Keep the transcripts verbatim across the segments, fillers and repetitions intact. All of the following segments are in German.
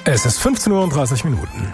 Es ist fünfzehn Uhr und dreißig Minuten.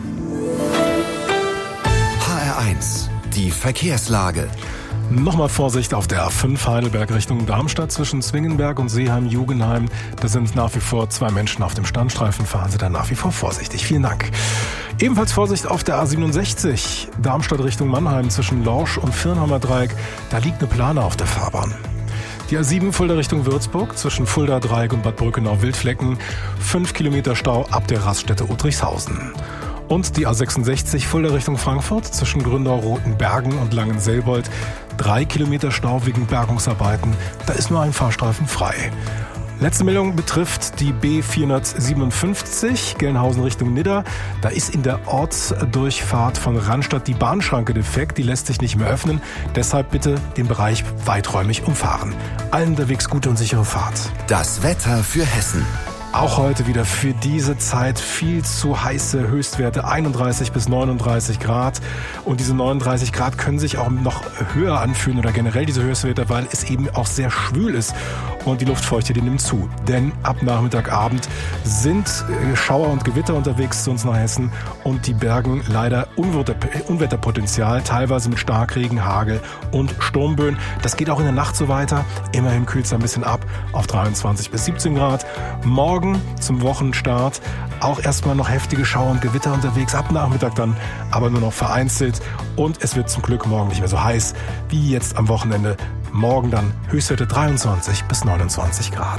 H R eins, die Verkehrslage. Nochmal Vorsicht auf der A fünf Heidelberg Richtung Darmstadt zwischen Zwingenberg und Seeheim-Jugenheim. Da sind nach wie vor zwei Menschen auf dem Standstreifen. Fahren Sie da nach wie vor vorsichtig. Vielen Dank. Ebenfalls Vorsicht auf der A siebenundsechzig Darmstadt Richtung Mannheim zwischen Lorsch und Firnheimer Dreieck. Da liegt eine Plane auf der Fahrbahn. Die A sieben Fulda Richtung Würzburg zwischen Fulda Dreieck und Bad Brückenau-Wildflecken. Fünf Kilometer Stau ab der Raststätte Uttrichshausen. Und die A sechsundsechzig Fulda Richtung Frankfurt zwischen Gründau-Rotenbergen und Langenselbold. Drei Kilometer Stau wegen Bergungsarbeiten. Da ist nur ein Fahrstreifen frei. Letzte Meldung betrifft die B vierhundertsiebenundfünfzig Gelnhausen Richtung Nidda. Da ist in der Ortsdurchfahrt von Rannstadt die Bahnschranke defekt. Die lässt sich nicht mehr öffnen. Deshalb bitte den Bereich weiträumig umfahren. Allen unterwegs gute und sichere Fahrt. Das Wetter für Hessen. Auch heute wieder für diese Zeit viel zu heiße Höchstwerte, einunddreißig bis neununddreißig Grad. Und diese neununddreißig Grad können sich auch noch höher anfühlen oder generell diese Höchstwerte, weil es eben auch sehr schwül ist. Und die Luftfeuchte, die nimmt zu. Denn ab Nachmittag, Abend sind Schauer und Gewitter unterwegs zu uns nach Hessen. Und die bergen leider Unwetter, Unwetterpotenzial, teilweise mit Starkregen, Hagel und Sturmböen. Das geht auch in der Nacht so weiter. Immerhin kühlt es ein bisschen ab auf dreiundzwanzig bis siebzehn Grad. Morgen zum Wochenstart auch erstmal noch heftige Schauer und Gewitter unterwegs. Ab Nachmittag dann aber nur noch vereinzelt. Und es wird zum Glück morgen nicht mehr so heiß wie jetzt am Wochenende. Morgen dann Höchstwerte dreiundzwanzig bis neunundzwanzig Grad.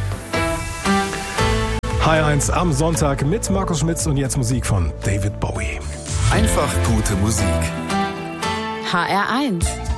H R eins am Sonntag mit Markus Schmitz und jetzt Musik von David Bowie. Einfach gute Musik. H R eins